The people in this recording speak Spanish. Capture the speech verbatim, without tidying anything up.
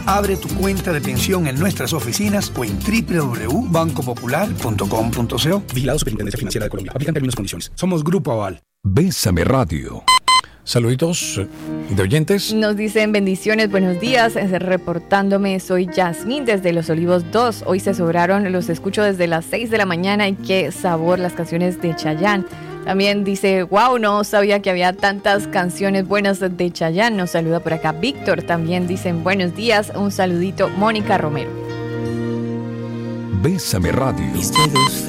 Abre tu cuenta de pensión en nuestras oficinas o en doble u doble u doble u punto banco popular punto com punto co. Vigilado Superintendencia Financiera de Colombia. Aplican términos y condiciones. Somos Grupo Aval. Bésame Radio. Saluditos de oyentes. Nos dicen bendiciones, buenos días, reportándome, soy Yasmín desde Los Olivos dos. Hoy se sobraron, los escucho desde las seis de la mañana y qué sabor las canciones de Chayanne. También dice, wow, no sabía que había tantas canciones buenas de Chayanne. Nos saluda por acá Víctor. También dicen buenos días, un saludito Mónica Romero. Bésame Radio.